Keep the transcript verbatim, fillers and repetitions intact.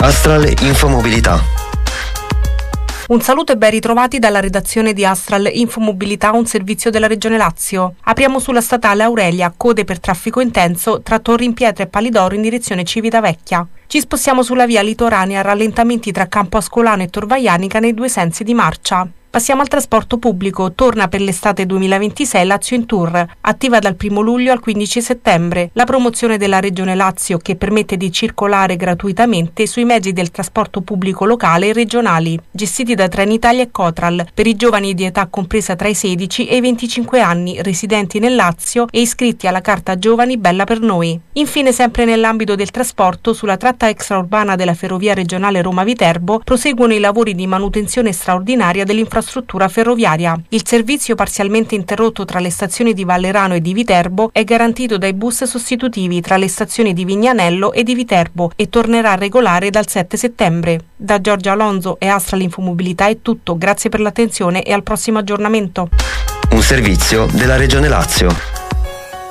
Astral Infomobilità. Un saluto e ben ritrovati dalla redazione di Astral Infomobilità, un servizio della Regione Lazio. Apriamo sulla statale Aurelia, code per traffico intenso tra Torri in Pietra e Palidoro in direzione Civitavecchia. Ci spostiamo sulla via litoranea, rallentamenti tra Campo Ascolano e Tor Vaianica nei due sensi di marcia. Passiamo al trasporto pubblico. Torna per l'estate duemilaventisei Lazio in Tour, attiva dal primo luglio al quindici settembre. La promozione della Regione Lazio che permette di circolare gratuitamente sui mezzi del trasporto pubblico locale e regionali, gestiti da Trenitalia e Cotral, per i giovani di età compresa tra i sedici e i venticinque anni, residenti nel Lazio e iscritti alla Carta Giovani Bella per Noi. Infine, sempre nell'ambito del trasporto, sulla tratta extraurbana della ferrovia regionale Roma-Viterbo proseguono i lavori di manutenzione straordinaria dell'infrastruttura struttura ferroviaria. Il servizio parzialmente interrotto tra le stazioni di Vallerano e di Viterbo è garantito dai bus sostitutivi tra le stazioni di Vignanello e di Viterbo e tornerà regolare dal sette settembre. Da Giorgia Alonso e Astral Infomobilità è tutto, grazie per l'attenzione e al prossimo aggiornamento. Un servizio della Regione Lazio.